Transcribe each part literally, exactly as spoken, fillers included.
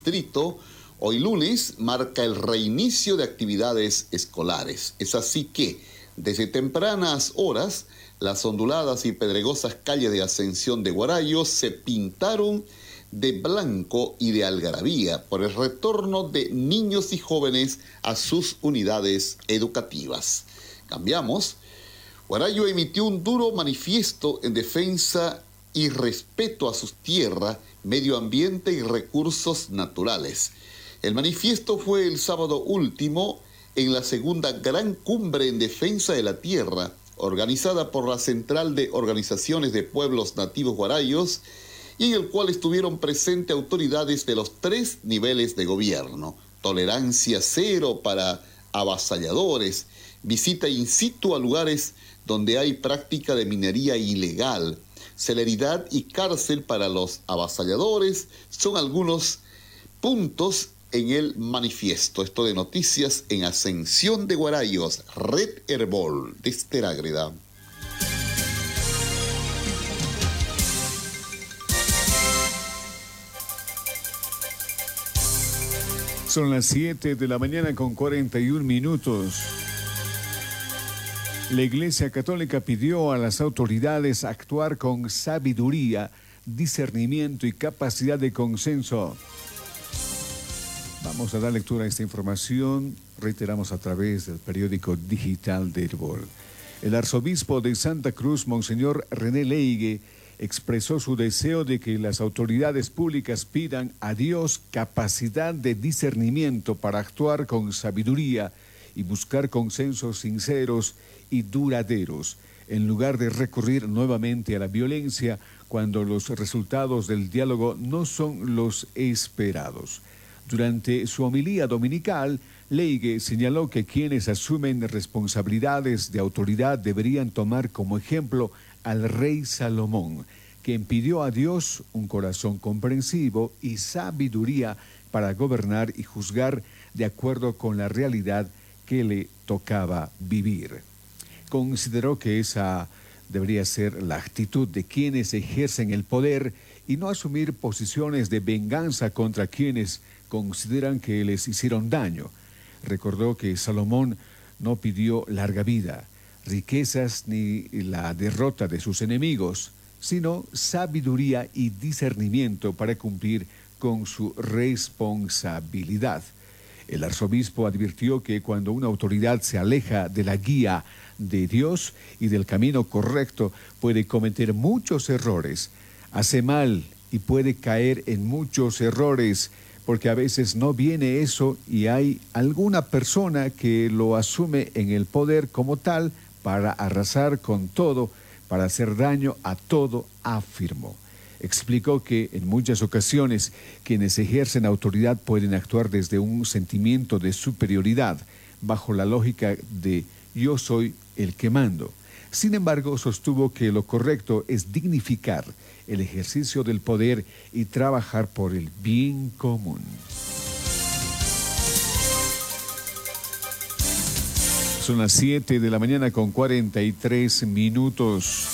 distrito, hoy lunes marca el reinicio de actividades escolares. Es así que, desde tempranas horas, las onduladas y pedregosas calles de Ascensión de Guarayos se pintaron de blanco y de algarabía por el retorno de niños y jóvenes a sus unidades educativas. Cambiamos. Guarayo emitió un duro manifiesto en defensa y respeto a sus tierras, medio ambiente y recursos naturales. El manifiesto fue el sábado último en la segunda gran cumbre en defensa de la tierra, organizada por la Central de Organizaciones de Pueblos Nativos Guarayos, y en el cual estuvieron presentes autoridades de los tres niveles de gobierno: tolerancia cero para avasalladores, visita in situ a lugares donde hay práctica de minería ilegal, celeridad y cárcel para los avasalladores, son algunos puntos en el manifiesto. Esto de noticias en Ascensión de Guarayos, Red Herbol, desde Ágreda. Son las siete de la mañana con cuarenta y un minutos. La Iglesia Católica pidió a las autoridades actuar con sabiduría, discernimiento y capacidad de consenso. Vamos a dar lectura a esta información, reiteramos a través del periódico digital de Herbol. El arzobispo de Santa Cruz, Monseñor René Leigue, expresó su deseo de que las autoridades públicas pidan a Dios capacidad de discernimiento para actuar con sabiduría y buscar consensos sinceros y duraderos, en lugar de recurrir nuevamente a la violencia cuando los resultados del diálogo no son los esperados. Durante su homilía dominical, Leigue señaló que quienes asumen responsabilidades de autoridad deberían tomar como ejemplo al rey Salomón, quien pidió a Dios un corazón comprensivo y sabiduría para gobernar y juzgar de acuerdo con la realidad que le tocaba vivir. Consideró que esa debería ser la actitud de quienes ejercen el poder y no asumir posiciones de venganza contra quienes consideran que les hicieron daño. Recordó que Salomón no pidió larga vida, riquezas ni la derrota de sus enemigos, sino sabiduría y discernimiento para cumplir con su responsabilidad. El arzobispo advirtió que cuando una autoridad se aleja de la guía de Dios y del camino correcto, puede cometer muchos errores, hace mal y puede caer en muchos errores, porque a veces no viene eso y hay alguna persona que lo asume en el poder como tal para arrasar con todo, para hacer daño a todo, afirmó. Explicó que en muchas ocasiones quienes ejercen autoridad pueden actuar desde un sentimiento de superioridad, bajo la lógica de yo soy el que mando. Sin embargo, sostuvo que lo correcto es dignificar el ejercicio del poder y trabajar por el bien común. Son las siete de la mañana con cuarenta y tres minutos.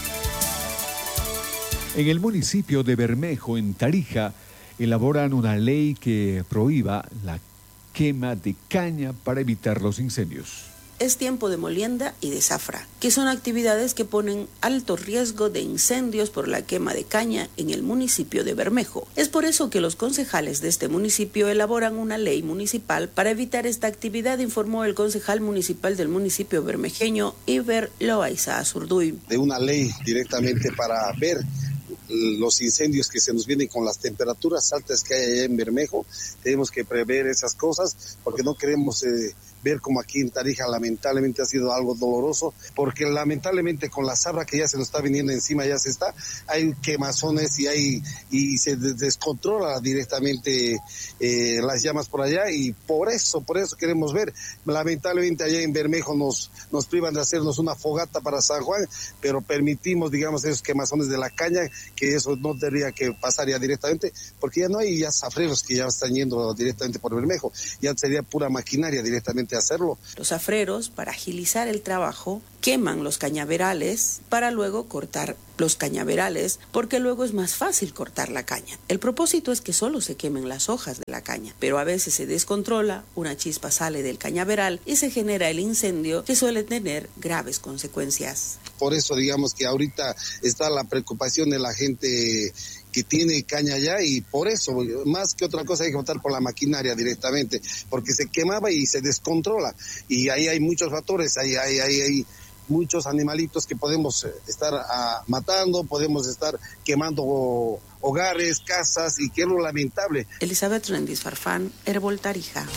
En el municipio de Bermejo, en Tarija, elaboran una ley que prohíba la quema de caña para evitar los incendios. Es tiempo de molienda y de zafra, que son actividades que ponen alto riesgo de incendios por la quema de caña en el municipio de Bermejo. Es por eso que los concejales de este municipio elaboran una ley municipal para evitar esta actividad, informó el concejal municipal del municipio bermejeño, Iber Loaiza Azurduy. De una ley directamente para ver los incendios que se nos vienen con las temperaturas altas que hay allá en Bermejo. Tenemos que prever esas cosas porque no queremos eh, ver como aquí en Tarija lamentablemente ha sido algo doloroso, porque lamentablemente con la sabra que ya se nos está viniendo encima, ya se está, hay quemazones y hay y se descontrola directamente eh, las llamas por allá, y por eso, por eso queremos ver. Lamentablemente allá en Bermejo nos, nos privan de hacernos una fogata para San Juan, pero permitimos, digamos, esos quemazones de la caña, que eso no tendría que pasar ya directamente, porque ya no hay ya zafreros que ya están yendo directamente por Bermejo, ya sería pura maquinaria directamente importante hacerlo. Los zafreros, para agilizar el trabajo, queman los cañaverales para luego cortar los cañaverales, porque luego es más fácil cortar la caña. El propósito es que solo se quemen las hojas de la caña, pero a veces se descontrola, una chispa sale del cañaveral y se genera el incendio que suele tener graves consecuencias. Por eso digamos que ahorita está la preocupación de la gente que tiene caña allá, y por eso, más que otra cosa, hay que optar por la maquinaria directamente, porque se quemaba y se descontrola, y ahí hay muchos factores, ahí hay, hay, hay muchos animalitos que podemos estar uh, matando, podemos estar quemando hogares, casas, y que es lo lamentable. Elizabeth Rendis Farfán, Herbol Tarija.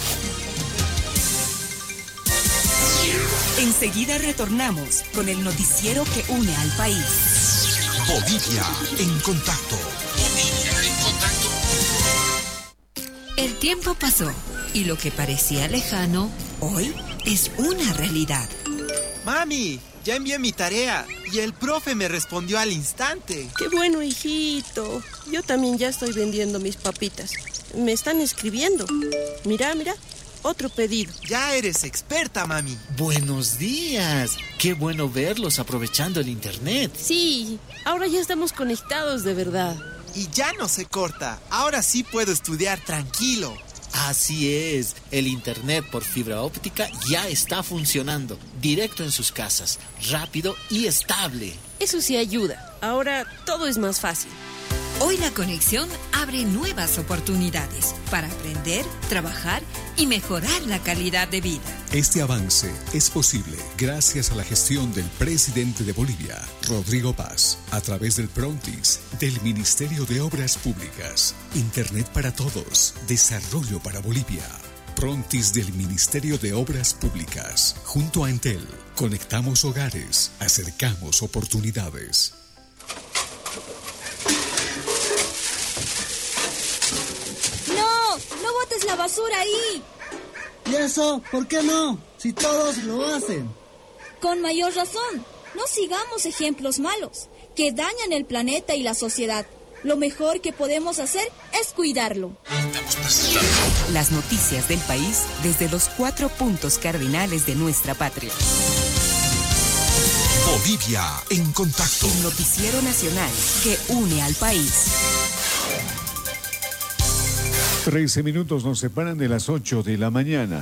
Enseguida retornamos con el noticiero que une al país. Bolivia en contacto. Bolivia en contacto. El tiempo pasó y lo que parecía lejano, hoy es una realidad. Mami, ya envié mi tarea y el profe me respondió al instante. Qué bueno, hijito. Yo también ya estoy vendiendo mis papitas. Me están escribiendo. Mira, mira. Otro pedido. Ya eres experta, mami. Buenos días. Qué bueno verlos aprovechando el internet. Sí, ahora ya estamos conectados de verdad. Y ya no se corta. Ahora sí puedo estudiar tranquilo. Así es. El internet por fibra óptica ya está funcionando. Directo en sus casas. Rápido y estable. Eso sí ayuda. Ahora todo es más fácil. Hoy la conexión abre nuevas oportunidades para aprender, trabajar y mejorar la calidad de vida. Este avance es posible gracias a la gestión del presidente de Bolivia, Rodrigo Paz, a través del Prontis, del Ministerio de Obras Públicas. Internet para todos, desarrollo para Bolivia. Prontis del Ministerio de Obras Públicas. Junto a Entel, conectamos hogares, acercamos oportunidades. ¡No botes la basura ahí! ¿Y eso? ¿Por qué no? Si todos lo hacen. Con mayor razón. No sigamos ejemplos malos que dañan el planeta y la sociedad. Lo mejor que podemos hacer es cuidarlo. Las noticias del país desde los cuatro puntos cardinales de nuestra patria. Bolivia en contacto. El noticiero nacional que une al país. trece minutos nos separan de las ocho de la mañana.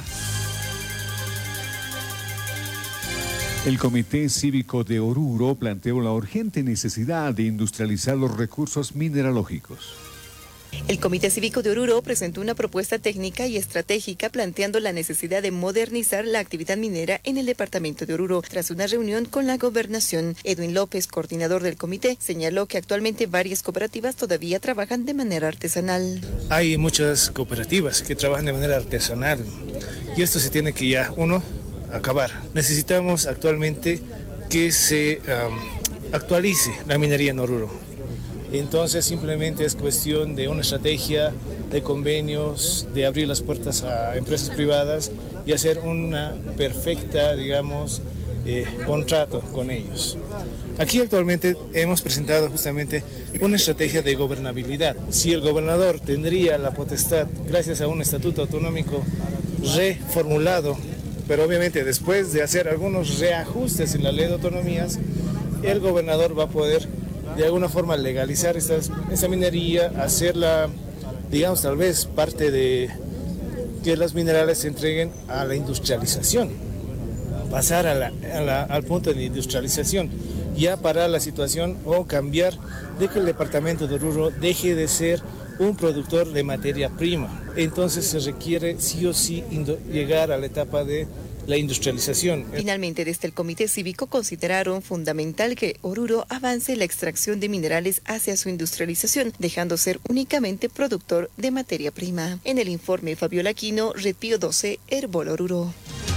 El Comité Cívico de Oruro planteó la urgente necesidad de industrializar los recursos mineralógicos. El Comité Cívico de Oruro presentó una propuesta técnica y estratégica planteando la necesidad de modernizar la actividad minera en el departamento de Oruro. Tras una reunión con la gobernación, Edwin López, coordinador del comité, señaló que actualmente varias cooperativas todavía trabajan de manera artesanal. Hay muchas cooperativas que trabajan de manera artesanal y esto se tiene que ya, uno, acabar. Necesitamos actualmente que se um, actualice la minería en Oruro. Entonces simplemente es cuestión de una estrategia de convenios, de abrir las puertas a empresas privadas y hacer una perfecta, digamos, eh, contrato con ellos. Aquí actualmente hemos presentado justamente una estrategia de gobernabilidad. Si el gobernador tendría la potestad, gracias a un estatuto autonómico reformulado, pero obviamente después de hacer algunos reajustes en la ley de autonomías, el gobernador va a poder de alguna forma legalizar estas, esta minería, hacerla, digamos, tal vez parte de que los minerales se entreguen a la industrialización, pasar a la, a la, al punto de industrialización, ya parar la situación o cambiar de que el departamento de Oruro deje de ser un productor de materia prima. Entonces se requiere sí o sí llegar a la etapa de la industrialización. Finalmente, desde el Comité Cívico consideraron fundamental que Oruro avance la extracción de minerales hacia su industrialización, dejando ser únicamente productor de materia prima. En el informe, Fabiola Aquino, Red Pío doce, Herbol Oruro.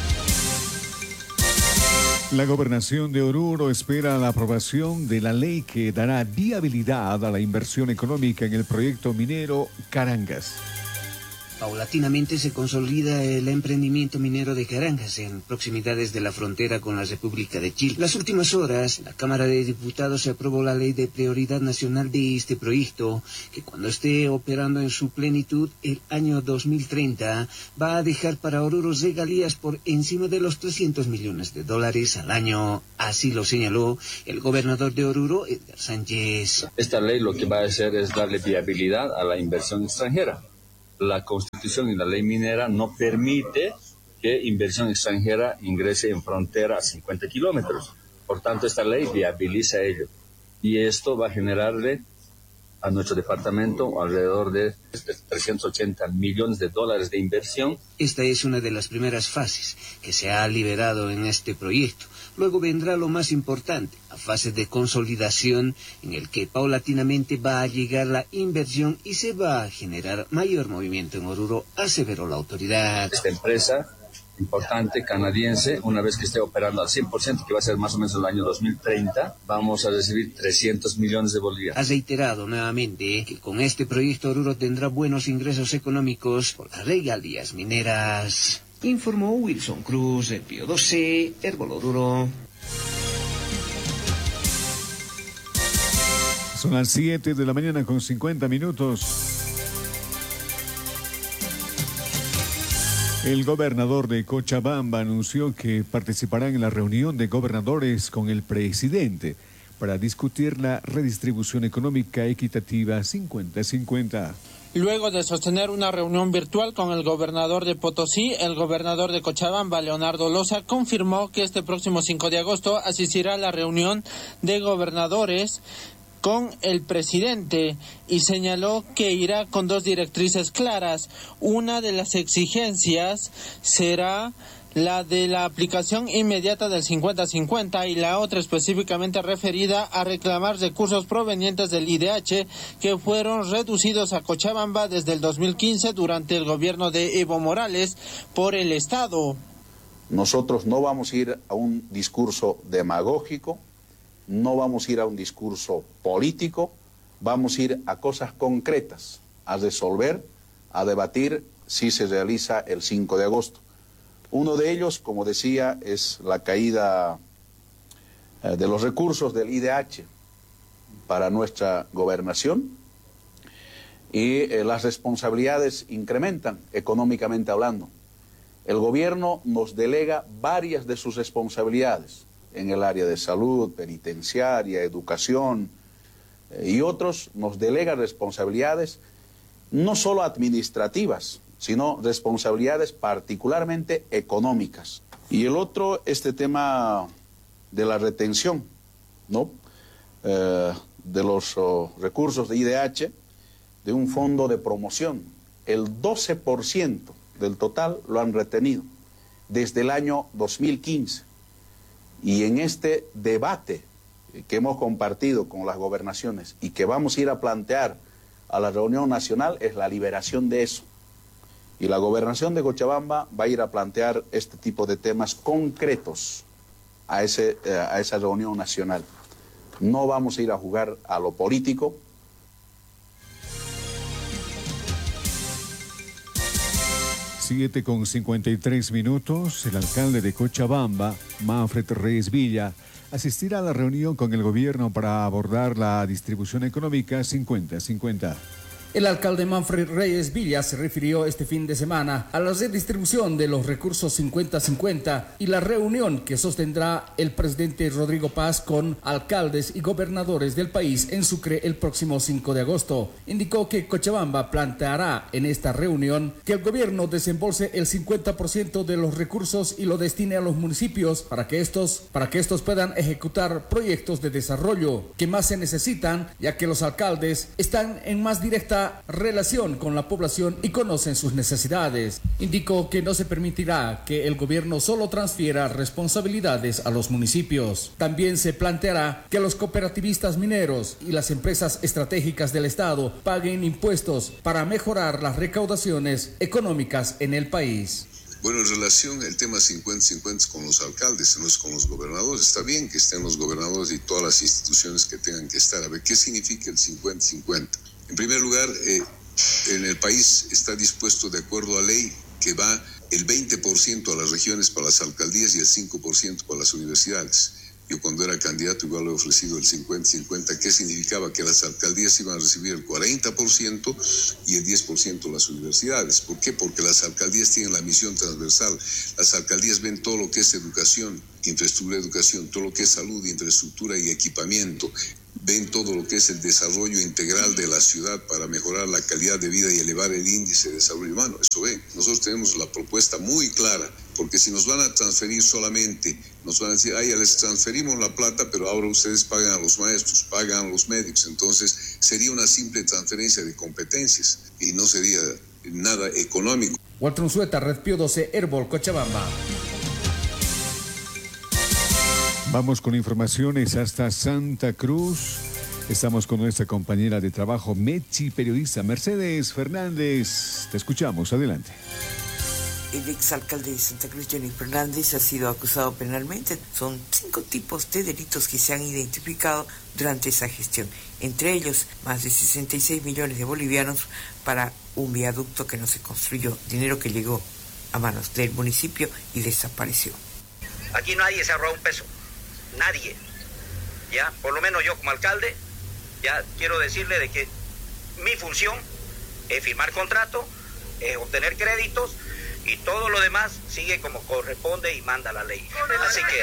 La gobernación de Oruro espera la aprobación de la ley que dará viabilidad a la inversión económica en el proyecto minero Carangas. Paulatinamente se consolida el emprendimiento minero de Carangas en proximidades de la frontera con la República de Chile. Las últimas horas, la Cámara de Diputados se aprobó la ley de prioridad nacional de este proyecto, que cuando esté operando en su plenitud el año dos mil treinta, va a dejar para Oruro regalías por encima de los trescientos millones de dólares al año. Así lo señaló el gobernador de Oruro, Edgar Sánchez. Esta ley lo que va a hacer es darle viabilidad a la inversión extranjera. La Constitución y la ley minera no permite que inversión extranjera ingrese en frontera a cincuenta kilómetros. Por tanto, esta ley viabiliza ello. Y esto va a generarle a nuestro departamento alrededor de trescientos ochenta millones de dólares de inversión. Esta es una de las primeras fases que se ha liberado en este proyecto. Luego vendrá lo más importante, la fase de consolidación, en el que paulatinamente va a llegar la inversión y se va a generar mayor movimiento en Oruro, aseveró la autoridad. Esta empresa importante canadiense, una vez que esté operando al cien por ciento, que va a ser más o menos el año dos mil treinta, vamos a recibir trescientos millones de bolivianos. Ha reiterado nuevamente que con este proyecto Oruro tendrá buenos ingresos económicos por las regalías mineras. Informó Wilson Cruz, de Pío doce, Herbol Oruro. Son las siete de la mañana con cincuenta minutos. El gobernador de Cochabamba anunció que participarán en la reunión de gobernadores con el presidente para discutir la redistribución económica equitativa cincuenta cincuenta. Luego de sostener una reunión virtual con el gobernador de Potosí, el gobernador de Cochabamba, Leonardo Loza, confirmó que este próximo cinco de agosto asistirá a la reunión de gobernadores con el presidente y señaló que irá con dos directrices claras. Una de las exigencias será la de la aplicación inmediata del cincuenta cincuenta y la otra específicamente referida a reclamar recursos provenientes del I D H que fueron reducidos a Cochabamba desde el dos mil quince durante el gobierno de Evo Morales por el Estado. Nosotros no vamos a ir a un discurso demagógico, no vamos a ir a un discurso político, vamos a ir a cosas concretas, a resolver, a debatir si se realiza el cinco de agosto. Uno de ellos, como decía, es la caída eh, de los recursos del I D H para nuestra gobernación y eh, las responsabilidades incrementan económicamente hablando. El gobierno nos delega varias de sus responsabilidades en el área de salud, penitenciaria, educación eh, y otros nos delega responsabilidades no solo administrativas, sino responsabilidades particularmente económicas. Y el otro, este tema de la retención, ¿no? Eh, de los oh, recursos de I D H, de un fondo de promoción. El doce por ciento del total lo han retenido desde el año dos mil quince. Y en este debate que hemos compartido con las gobernaciones y que vamos a ir a plantear a la reunión nacional es la liberación de eso. Y la gobernación de Cochabamba va a ir a plantear este tipo de temas concretos a, ese, a esa reunión nacional. No vamos a ir a jugar a lo político. siete con cincuenta y tres minutos, el alcalde de Cochabamba, Manfred Reyes Villa, asistirá a la reunión con el gobierno para abordar la distribución económica cincuenta cincuenta. El alcalde Manfred Reyes Villa se refirió este fin de semana a la redistribución de los recursos cincuenta cincuenta y la reunión que sostendrá el presidente Rodrigo Paz con alcaldes y gobernadores del país en Sucre el próximo cinco de agosto. Indicó que Cochabamba planteará en esta reunión que el gobierno desembolse el cincuenta por ciento de los recursos y lo destine a los municipios para que estos, para que estos puedan ejecutar proyectos de desarrollo que más se necesitan, ya que los alcaldes están en más directa relación con la población y conocen sus necesidades. Indicó que no se permitirá que el gobierno solo transfiera responsabilidades a los municipios. También se planteará que los cooperativistas mineros y las empresas estratégicas del Estado paguen impuestos para mejorar las recaudaciones económicas en el país. Bueno, en relación al tema cincuenta cincuenta con los alcaldes, no es con los gobernadores. Está bien que estén los gobernadores y todas las instituciones que tengan que estar. A ver, ¿qué significa el cincuenta cincuenta? En primer lugar, eh, En el país está dispuesto, de acuerdo a ley, que va el veinte por ciento a las regiones para las alcaldías y el cinco por ciento para las universidades. Yo cuando era candidato igual le he ofrecido el cincuenta cincuenta, que significaba que las alcaldías iban a recibir el cuarenta por ciento y el diez por ciento las universidades. ¿Por qué? Porque las alcaldías tienen la misión transversal. Las alcaldías ven todo lo que es educación, infraestructura de educación, todo lo que es salud, infraestructura y equipamiento. Ven todo lo que es el desarrollo integral de la ciudad para mejorar la calidad de vida y elevar el índice de desarrollo humano. Eso ven. Nosotros tenemos la propuesta muy clara, porque si nos van a transferir solamente, nos van a decir, ay, ya les transferimos la plata, pero ahora ustedes pagan a los maestros, pagan a los médicos. Entonces sería una simple transferencia de competencias y no sería nada económico. Walter Unzueta, Red Pío doce, Herbol, Cochabamba. Vamos con informaciones hasta Santa Cruz. Estamos con nuestra compañera de trabajo, Mechi, periodista Mercedes Fernández. Te escuchamos, adelante. El exalcalde de Santa Cruz, Johnny Fernández, ha sido acusado penalmente. Son cinco tipos de delitos que se han identificado durante esa gestión. Entre ellos, más de sesenta y seis millones de bolivianos para un viaducto que no se construyó. Dinero que llegó a manos del municipio y desapareció. Aquí nadie se ahorró un peso. Nadie. Ya, por lo menos yo como alcalde, ya quiero decirle de que mi función es firmar contrato, es obtener créditos y todo lo demás sigue como corresponde y manda la ley. Así que...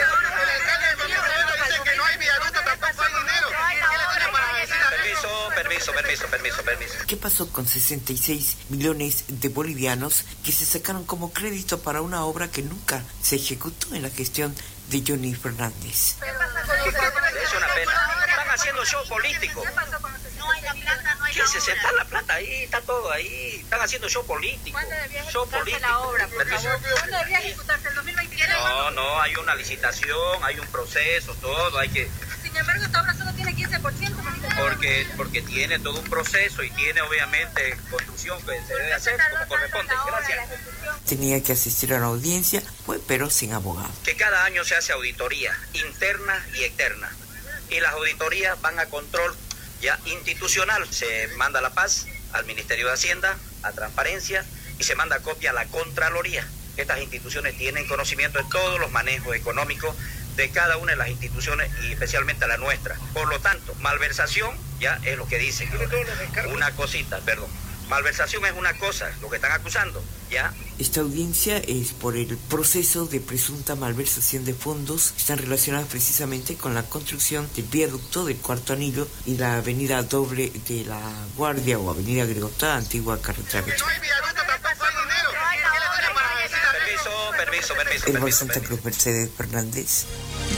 Permiso, permiso, permiso, permiso, permiso. ¿Qué pasó con sesenta y seis millones de bolivianos que se sacaron como crédito para una obra que nunca se ejecutó en la gestión de Johnny Fernández? Es una pena. Están haciendo show político. Fíjense, está la plata ahí, está todo ahí. Están haciendo show político. Show político. La obra, por favor. ¿Cuándo debería ejecutarse? ¿El dos mil veintisiete? No, no, hay una licitación, hay un proceso, todo, hay que... Sin embargo, esta obra solo tiene quince por ciento. Porque, porque tiene todo un proceso y tiene obviamente construcción que se debe hacer como corresponde. Gracias. Tenía que asistir a una audiencia, pues, pero sin abogado. Que cada año se hace auditoría interna y externa. Y las auditorías van a control ya institucional. Se manda la paz al Ministerio de Hacienda, a Transparencia, y se manda copia a la Contraloría. Estas instituciones tienen conocimiento de todos los manejos económicos de cada una de las instituciones y especialmente la nuestra. Por lo tanto, malversación ya es lo que dicen. Una cosita, perdón. Malversación es una cosa, lo que están acusando, ¿ya? Esta audiencia es por el proceso de presunta malversación de fondos que están relacionados precisamente con la construcción del viaducto del Cuarto Anillo y la avenida doble de la Guardia o avenida Gregotá, antigua carretera. No hay viaducto, tampoco hay dinero. Permiso, permiso, permiso. El Gol Santa Cruz, Mercedes Fernández.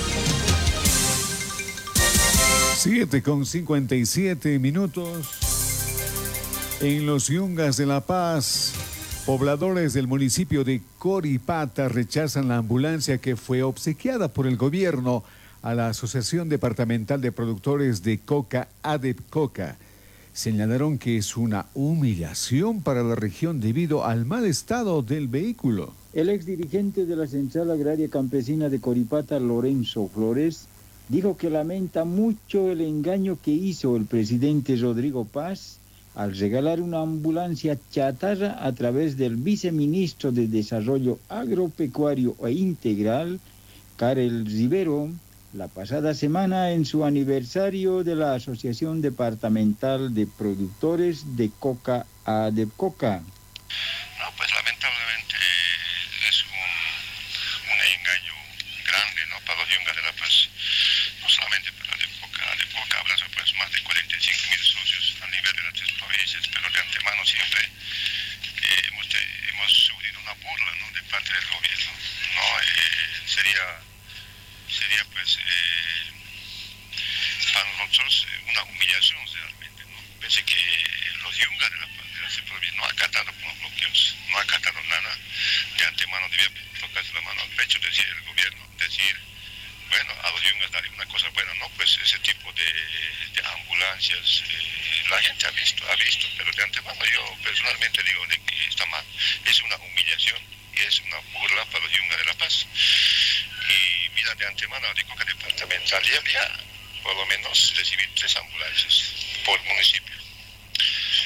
siete con cincuenta y siete minutos. En los Yungas de La Paz, pobladores del municipio de Coripata rechazan la ambulancia que fue obsequiada por el gobierno a la Asociación Departamental de Productores de Coca, ADEPCOCA. Señalaron que es una humillación para la región debido al mal estado del vehículo. El exdirigente de la Central Agraria Campesina de Coripata, Lorenzo Flores, dijo que lamenta mucho el engaño que hizo el presidente Rodrigo Paz al regalar una ambulancia chatarra a través del viceministro de Desarrollo Agropecuario e Integral, Karel Rivero, la pasada semana en su aniversario de la Asociación Departamental de Productores de Coca, ADEPCOCA. No, pues lamentablemente es un, un engaño grande, ¿no?, para los Yungas de La Paz. No solamente para ADEPCOCA, ADEPCOCA abraza pues más de cuarenta y cinco mil socios a nivel de las tres provincias, pero de antemano siempre eh, hemos, te, hemos sufrido una burla, ¿no?, de parte del gobierno. No, eh, sería, sería pues eh, para nosotros una humillación realmente, ¿no? Pese que los Yungas de la Paz, de las tres provincias, no ha acatado con los bloqueos, no ha acatado nada. De antemano debía tocarse la mano al pecho, decir el gobierno, decir, bueno, a los Yungas darle una cosa buena, ¿no? Pues ese tipo de, de ambulancias, eh, la gente ha visto, ha visto, pero de antemano yo personalmente digo de que está mal. Es una humillación y es una burla para los Yungas de La Paz. Y mira, de antemano, de Coca Departamental, ya, ya por lo menos recibir tres ambulancias por municipio.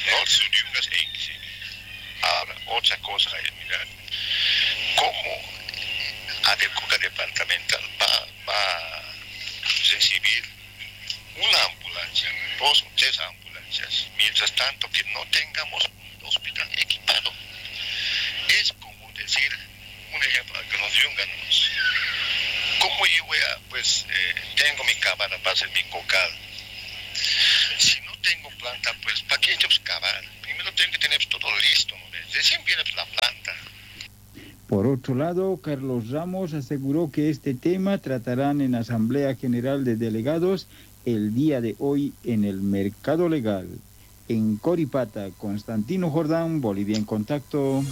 No, Suriungas Enxi. Ahora, otra cosa es mirar cómo Adecoca departamental va, va a recibir una ambulancia, dos o tres ambulancias, mientras tanto que no tengamos un hospital equipado. Es como decir, un ejemplo, que nos yungan, ¿cómo yo voy a, pues, eh, tengo mi cámara para hacer mi cocal? Si no tengo planta, pues, ¿para qué ellos cavar? Primero tengo que tener todo listo, ¿no? Recién viene la planta. Por otro lado, Carlos Ramos aseguró que este tema tratarán en Asamblea General de Delegados el día de hoy en el Mercado Legal. En Coripata, Constantino Jordán, Bolivia en Contacto.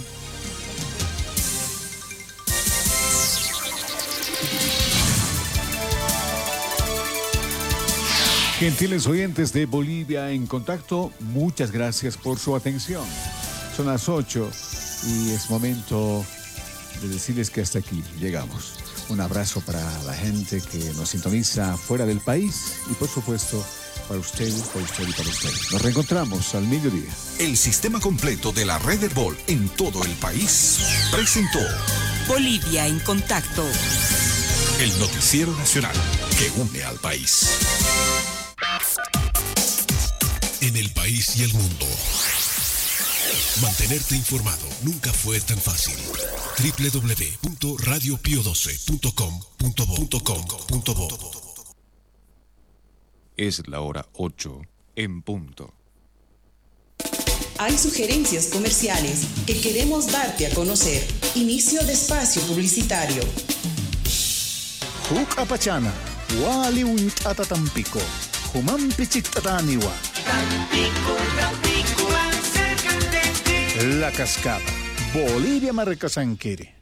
Gentiles oyentes de Bolivia en Contacto, muchas gracias por su atención. Son las ocho y es momento de decirles que hasta aquí llegamos. Un abrazo para la gente que nos sintoniza fuera del país y por supuesto para usted, para usted y para usted. Nos reencontramos al mediodía. El sistema completo de la red Herbol en todo el país presentó Bolivia en Contacto. El noticiero nacional que une al país. En el país y el mundo. Mantenerte informado nunca fue tan fácil. doble u doble u doble u punto radio pio doce punto com punto bo. Es la hora ocho en punto. Hay sugerencias comerciales que queremos darte a conocer. Inicio de espacio publicitario. Huk apachana, wali unt atatampico, humam pichictataniwa. Tampico, Tampico, más cerca de ti. La Cascada, Bolivia Marcasanquere.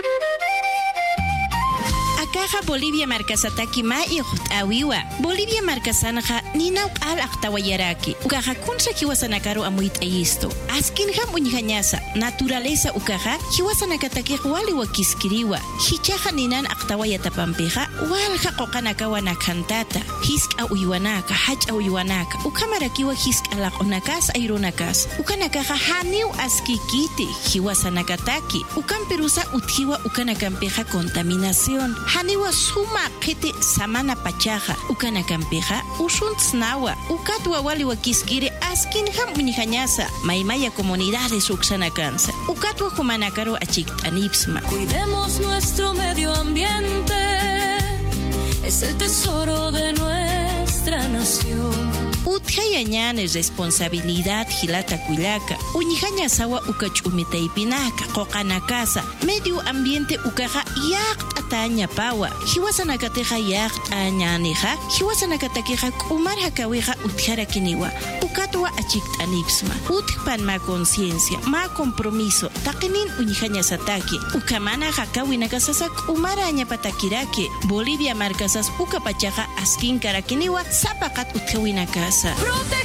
Akaja Bolivia Marcasataki ma awiwa. Bolivia Marcasanaja nina al aktawayaraki. Ukaja kunsa kiwasanakaru amuit aisto. Askinja muñijañasa. Naturaleza ukaja kiwasanakataki wali wakiskiriwa. Hichaja ninan aktawayatapampeja walja qokanakawa nakantata. Hisk a uywanaka, hach a uywanaka. Ukamarakiwa hisk alakonakas aironakas. Ukanakaja haniu askikiti hiwasanakataki. Ukamperusa uthiwa ukanakampeja contaminación. Haniwa suma kete samana pachaja ukana kampeja ushun tsnawa ukatwa wali wakiskire askin ham unijañasa maimaya comunidades uksana cansa ukatwa humanakaro achiktanipsma. Cuidemos nuestro medio ambiente, es el tesoro de nuestra nación. Utjayañan es responsabilidad hilata kuilaka. Uñijaña sawa ukachumitaypinaka qoqanakasa. Medio ambiente ukaja yaqt ataña pawa. Hiwasanakateja yaqt añaneja. Hiwasanakateja kumar hakaweja utjara kiniwa. Ukatwa achiktanipsma. Utpan ma conciencia, ma compromiso. Takinin uñijaña sataki. Ukamana hakawinakasasa kumara añapatakirake. Bolivia marcasas ukapachaja askin karakiniwa sapakat utjawinakasa.